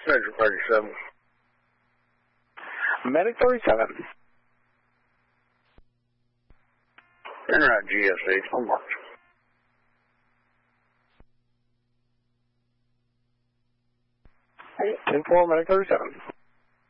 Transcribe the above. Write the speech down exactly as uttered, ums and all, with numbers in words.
Central thirty-seven. Medic thirty-seven. En route G S A, on mark. ten four, Medic thirty-seven.